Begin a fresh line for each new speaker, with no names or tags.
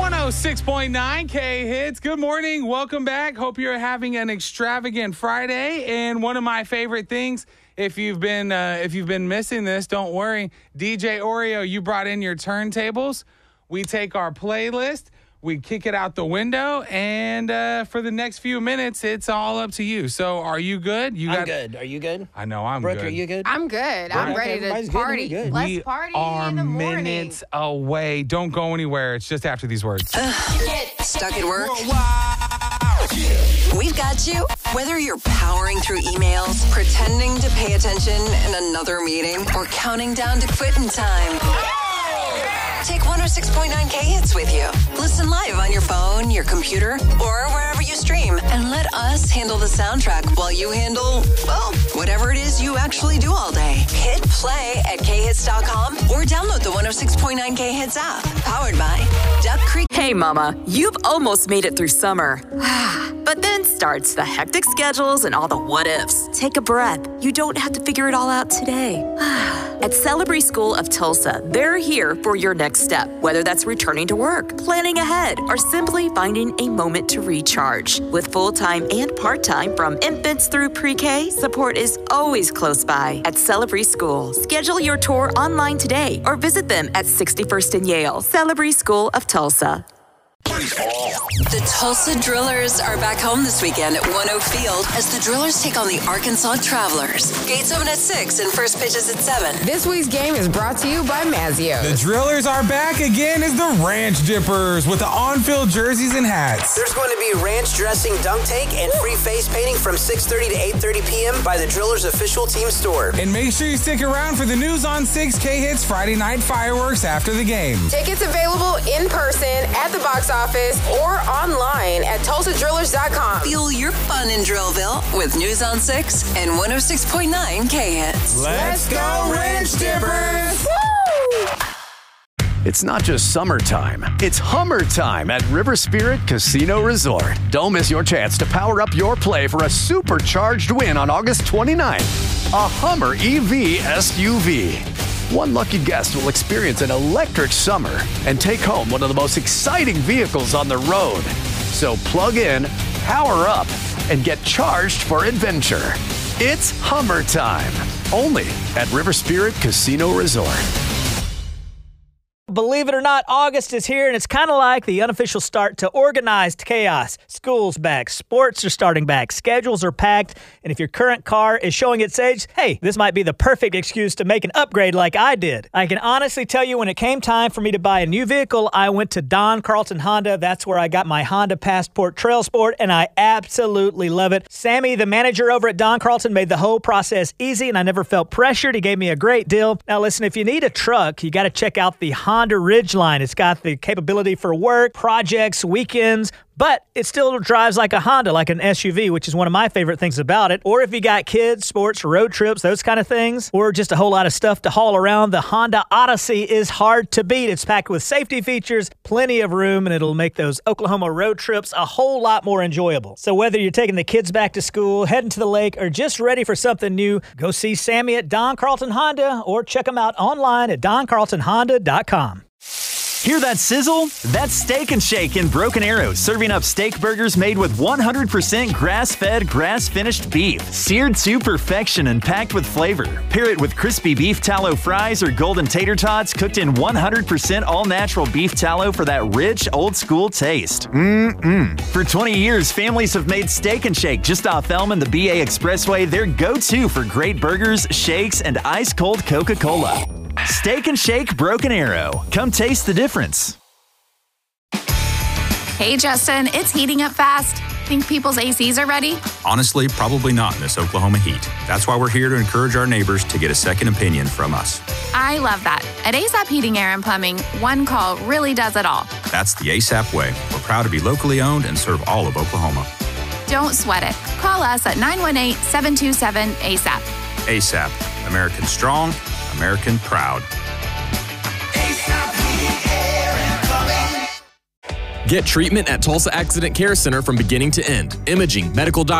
106.9 K Hits. Good morning. Welcome back. Hope you're having an extravagant Friday. And one of my favorite things, if you've been missing this, don't worry. DJ Oreo, you brought in your turntables. We take our playlist, we kick it out the window, and for the next few minutes, it's all up to you. So, are you good?
I'm good. Are you good?
I know I'm
Brooke,
good.
are you good?
I'm good. I'm ready to party.
Good.
Let's party in the morning.
We are minutes away. Don't go anywhere. It's just after these words.
Stuck at work? We've got you. Whether you're powering through emails, pretending to pay attention in another meeting, or counting down to quitting time. Take 106.9 K Hits with you. Listen live on your phone, your computer, or wherever you stream. And let us handle the soundtrack while you handle, well, whatever it is you actually do all day. Hit play at khits.com or download the 106.9 K Hits app. Powered by Duck Creek.
Hey, Mama, you've almost made it through summer. But then starts the hectic schedules and all the what-ifs. Take a breath. You don't have to figure it all out today. At Celebrity School of Tulsa, they're here for your next step, whether that's returning to work, planning ahead, or simply finding a moment to recharge. With full-time and part-time from infants through pre-K, support is always close by at Celebrity School. Schedule your tour online today or visit them at 61st and Yale. Celebrity School of Tulsa.
The Tulsa Drillers are back home this weekend at 10 Field as the Drillers take on the Arkansas Travelers. Gates open at 6 and first pitch is at 7.
This week's game is brought to you by Mazio.
The Drillers are back again as the Ranch Dippers with the on-field jerseys and hats.
There's going to be ranch dressing dunk tank and free face painting from 6:30 to 8:30 p.m. by the Drillers official team store.
And make sure you stick around for the News on 6 K Hits Friday night fireworks after the game.
Tickets available in person at the box office or online at TulsaDrillers.com.
Fuel your fun in Drillville with News on 6 and 106.9 K Hits.
Let's go, Ranch Dippers!
Woo!
It's not just summertime, it's Hummer time at River Spirit Casino Resort. Don't miss your chance to power up your play for a supercharged win on August 29th. A Hummer EV SUV. One lucky guest will experience an electric summer and take home one of the most exciting vehicles on the road. So plug in, power up, and get charged for adventure. It's Hummer time, only at River Spirit Casino Resort.
Believe it or not, August is here, and it's kind of like the unofficial start to organized chaos. School's back, sports are starting back, schedules are packed, and if your current car is showing its age, hey, this might be the perfect excuse to make an upgrade like I did. I can honestly tell you when it came time for me to buy a new vehicle, I went to Don Carlton Honda. That's where I got my Honda Passport Trail Sport, and I absolutely love it. Sammy, the manager over at Don Carlton, made the whole process easy, and I never felt pressured. He gave me a great deal. Now listen, if you need a truck, you got to check out the Honda Ridgeline. It's got the capability for work, projects, weekends, but it still drives like a Honda, like an SUV, which is one of my favorite things about it. Or if you got kids, sports, road trips, those kind of things, or just a whole lot of stuff to haul around, the Honda Odyssey is hard to beat. It's packed with safety features, plenty of room, and it'll make those Oklahoma road trips a whole lot more enjoyable. So whether you're taking the kids back to school, heading to the lake, or just ready for something new, go see Sammy at Don Carlton Honda or check them out online at doncarltonhonda.com.
Hear that sizzle? That's Steak and Shake in Broken Arrow, serving up steak burgers made with 100% grass-fed, grass-finished beef, seared to perfection and packed with flavor. Pair it with crispy beef tallow fries or golden tater tots cooked in 100% all-natural beef tallow for that rich, old-school taste. For 20 years, families have made Steak and Shake just off Elm and the BA Expressway their go-to for great burgers, shakes, and ice-cold Coca-Cola. Steak and Shake Broken Arrow. Come taste the difference.
Hey, Justin, it's heating up fast. Think people's ACs are ready?
Honestly, probably not in this Oklahoma heat. That's why we're here to encourage our neighbors to get a second opinion from us.
I love that. At ASAP Heating, Air, and Plumbing, one call really does it all.
That's the ASAP way. We're proud to be locally owned and serve all of Oklahoma.
Don't sweat it. Call us at 918-727-ASAP.
ASAP. American strong, American proud.
Get treatment at Tulsa Accident Care Center from beginning to end. Imaging, medical